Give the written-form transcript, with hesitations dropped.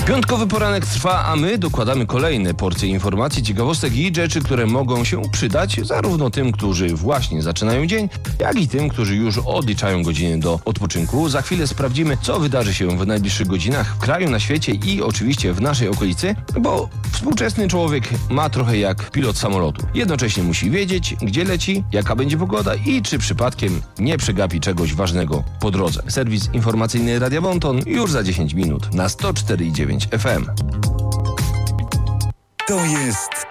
Piątkowy poranek trwa, a my dokładamy kolejne porcje informacji, ciekawostek i rzeczy, które mogą się przydać zarówno tym, którzy właśnie zaczynają dzień, jak i tym, którzy już odliczają godziny do odpoczynku. Za chwilę sprawdzimy, co wydarzy się w najbliższych godzinach w kraju, na świecie i oczywiście w naszej okolicy, bo współczesny człowiek ma trochę jak pilot samolotu. Jednocześnie musi wiedzieć, gdzie leci, jaka będzie pogoda i czy przypadkiem nie przegapi czegoś ważnego po drodze. Serwis informacyjny Radia Bonton już za 10 minut na 104,9 FM. To jest